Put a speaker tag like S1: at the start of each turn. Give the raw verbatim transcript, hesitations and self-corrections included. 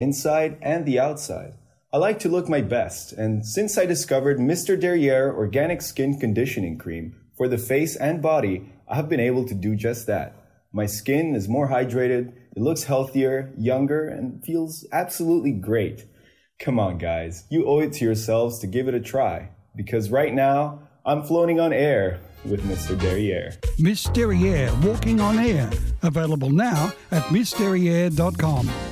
S1: inside and the outside. I like to look my best, and since I discovered Mister Derriere Organic Skin Conditioning Cream for the face and body, I have been able to do just that. My skin is more hydrated, it looks healthier, younger, and feels absolutely great. Come on, guys, you owe it to yourselves to give it a try, because right now, I'm floating on air with Mister Derriere.
S2: Miss Derriere Walking on Air. Available now at miss derriere dot com.